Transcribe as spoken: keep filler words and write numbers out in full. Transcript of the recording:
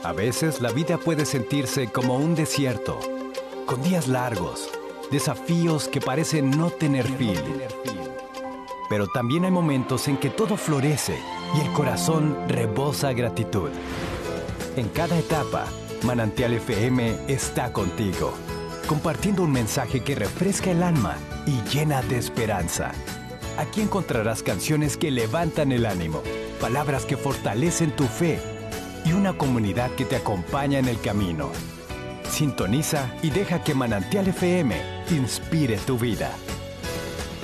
A veces la vida puede sentirse como un desierto, con días largos, desafíos que parecen no tener fin. Pero también hay momentos en que todo florece y el corazón rebosa gratitud. En cada etapa, Manantial F M está contigo, compartiendo un mensaje que refresca el alma y llena de esperanza. Aquí encontrarás canciones que levantan el ánimo, palabras que fortalecen tu fe y una comunidad que te acompaña en el camino. Sintoniza y deja que Manantial F M inspire tu vida.